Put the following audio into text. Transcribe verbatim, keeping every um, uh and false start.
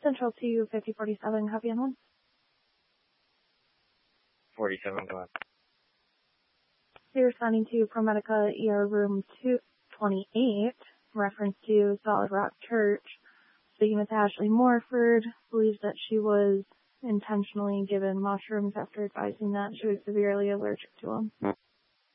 Central to fifty forty-seven, copy on one. forty-seven, go ahead. You're responding to ProMedica E R room two twenty-eight, reference to Solid Rock Church. Speaking with Ashley Morford, believes that she was intentionally given mushrooms after advising that she was severely allergic to them.